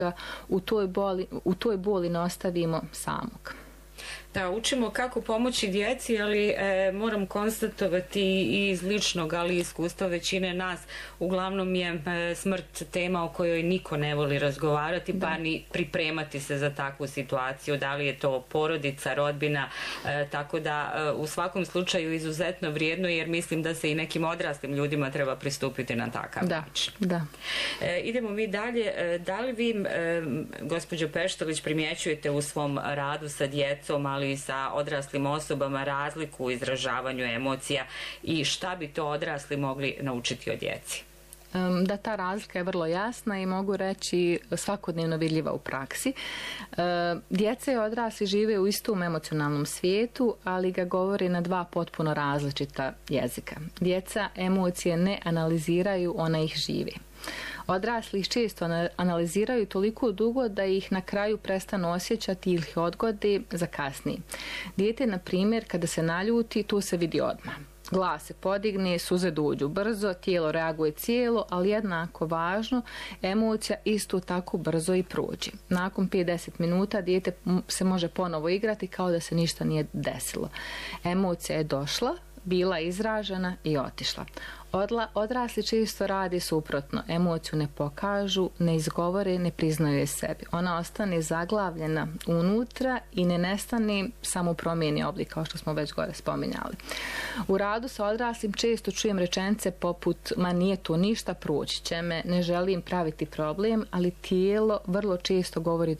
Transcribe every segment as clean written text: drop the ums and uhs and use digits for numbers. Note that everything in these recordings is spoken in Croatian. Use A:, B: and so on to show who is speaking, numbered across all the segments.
A: u toj boli ne ostavimo samog.
B: Da, učimo kako pomoći djeci, ali moram konstatovati i iz ličnog, ali i iskustva većine nas, uglavnom je smrt tema o kojoj niko ne voli razgovarati, pa ni pripremati se za takvu situaciju, da li je to porodica, rodbina, tako da u svakom slučaju izuzetno vrijedno, jer mislim da se i nekim odraslim ljudima treba pristupiti na takav način.
A: Da.
B: Idemo mi dalje. Da li vi, gospođo Peštelić, primjećujete u svom radu sa djecom, ali i sa odraslim osobama razliku u izražavanju emocija i šta bi to odrasli mogli naučiti od djeci?
A: Da, ta razlika je vrlo jasna i mogu reći svakodnevno vidljiva u praksi. Djeca i odrasli žive u istom emocionalnom svijetu, ali ga govore na dva potpuno različita jezika. Djeca emocije ne analiziraju, ona ih živi. Odrasli ih često analiziraju toliko dugo da ih na kraju prestanu osjećati ili ih odgode za kasnije. Dijete, na primjer, kada se naljuti, to se vidi odmah. Glas se podigne, suze dođu brzo, tijelo reaguje cijelo, ali jednako važno, emocija isto tako brzo i prođe. Nakon 5-10 minuta dijete se može ponovo igrati kao da se ništa nije desilo. Emocija je došla, bila izražena i otišla. Odrasli često radi suprotno. Emociju ne pokažu, ne izgovore, ne priznaju je sebi. Ona ostane zaglavljena unutra i ne nestane, samo promijeni oblik, kao što smo već gore spominjali. U radu sa odraslim često čujem rečenice poput ma nije to ništa, proći će me, ne želim praviti problem, ali tijelo vrlo često govori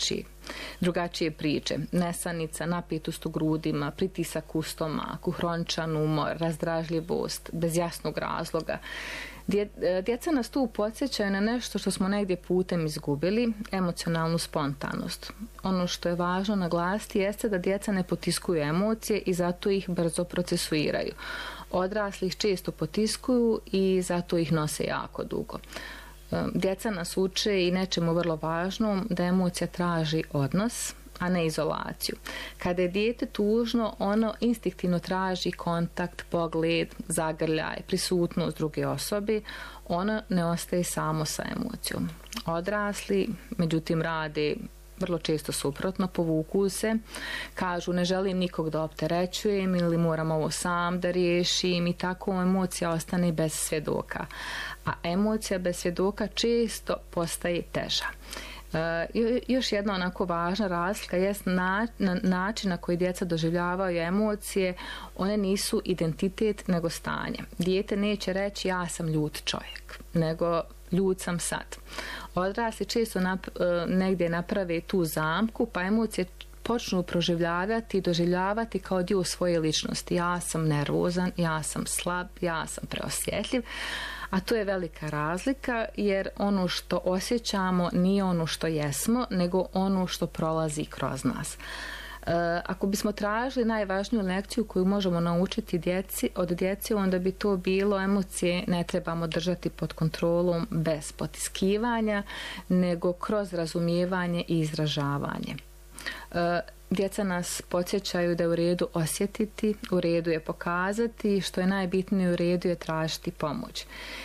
A: drugačije priče. Nesanica, napetost u grudima, pritisak u stomaku, hroničan umor, razdražljivost, bez jasnog razloga. Djeca nas tu podsjećaju na nešto što smo negdje putem izgubili, emocionalnu spontanost. Ono što je važno naglasiti jeste da djeca ne potiskuju emocije i zato ih brzo procesuiraju. Odrasli ih često potiskuju i zato ih nose jako dugo. Djeca nas uče i nečemu vrlo važnom, da emocija traži odnos, a ne izolaciju. Kada je dijete tužno, ono instinktivno traži kontakt, pogled, zagrljaj, prisutnost druge osobe, ono ne ostaje samo sa emocijom. Odrasli, međutim, rade vrlo često suprotno, povuku se, kažu ne želim nikog da opterećujem ili moram ovo sam da riješim i tako emocija ostane bez svjedoka. A emocija bez svjedoka često postaje teža. Još jedna onako važna razlika jest način na koji djeca doživljavaju emocije. One nisu identitet nego stanje. Dijete neće reći ja sam ljut čovjek, nego ljut sam sad. Odrasli često negdje naprave tu zamku, pa emocije počnu proživljavati i doživljavati kao dio svoje ličnosti. Ja sam nervozan, ja sam slab, ja sam preosjetljiv. A to je velika razlika, jer ono što osjećamo nije ono što jesmo, nego ono što prolazi kroz nas. Ako bismo tražili najvažniju lekciju koju možemo naučiti od djece, onda bi to bilo emocije ne trebamo držati pod kontrolom bez potiskivanja, nego kroz razumijevanje i izražavanje. Djeca nas podsjećaju da je u redu osjetiti, u redu je pokazati, što je najbitnije, u redu je tražiti pomoć.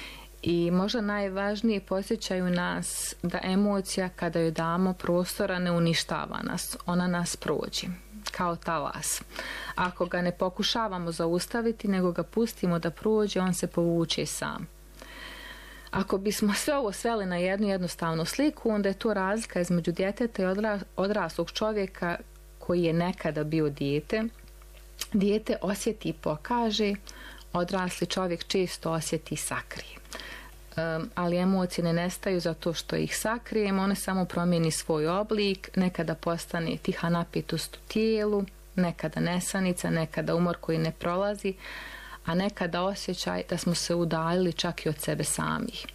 A: I možda najvažnije podsjećaju nas da emocija kada joj damo prostora ne uništava nas, ona nas prođe kao talas. Ako ga ne pokušavamo zaustaviti, nego ga pustimo da prođe, on se povuče sam. Ako bismo sve ovo sveli na jednu jednostavnu sliku, onda je to razlika između djeteta i odraslog čovjeka koji je nekada bio dijete. Dijete osjeti i pokaže, odrasli čovjek često osjeti i sakrije. Ali emocije ne nestaju zato što ih sakrijemo, one samo promijeni svoj oblik, nekada postane tiha napetost u tijelu, nekada nesanica, nekada umor koji ne prolazi, a nekada osjećaj da smo se udaljili čak i od sebe samih.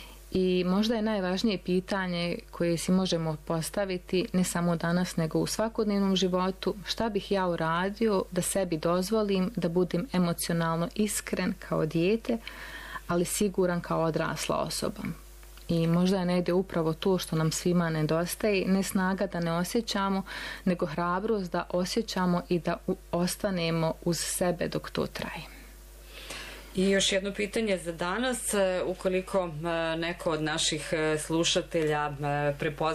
A: I možda je najvažnije pitanje koje si možemo postaviti ne samo danas nego u svakodnevnom životu, šta bih ja uradio da sebi dozvolim da budem emocionalno iskren kao dijete, ali siguran kao odrasla osoba. I možda je negdje upravo to što nam svima nedostaje, ne snaga da ne osjećamo, nego hrabrost da osjećamo i da ostanemo uz sebe dok to traje.
B: I još jedno pitanje za danas, ukoliko neko od naših slušatelja prepozna